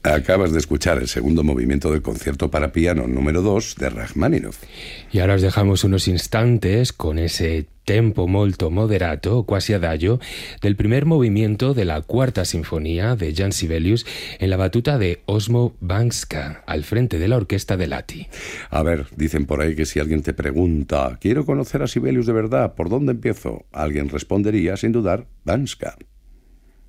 Acabas de escuchar el segundo movimiento del concierto para piano número 2 de Rachmaninoff. Y ahora os dejamos unos instantes con ese tempo molto moderato, quasi adagio, del primer movimiento de la cuarta sinfonía de Jan Sibelius en la batuta de Osmo Banska, al frente de la orquesta de Lati. A ver, dicen por ahí que si alguien te pregunta, quiero conocer a Sibelius de verdad, ¿por dónde empiezo? Alguien respondería, sin dudar, Banska.